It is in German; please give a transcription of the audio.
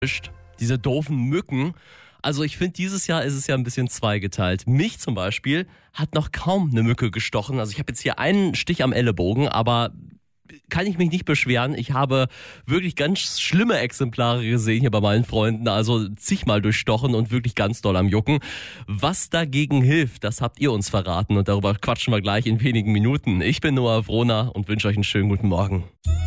Diese doofen Mücken. Also ich finde, dieses Jahr ist es ja ein bisschen zweigeteilt. Mich zum Beispiel hat noch kaum eine Mücke gestochen. Also ich habe jetzt hier einen Stich am Ellenbogen, aber kann ich mich nicht beschweren. Ich habe wirklich ganz schlimme Exemplare gesehen hier bei meinen Freunden. Also zigmal durchstochen und wirklich ganz doll am Jucken. Was dagegen hilft, das habt ihr uns verraten. Und darüber quatschen wir gleich in wenigen Minuten. Ich bin Noah Wrohner und wünsche euch einen schönen guten Morgen.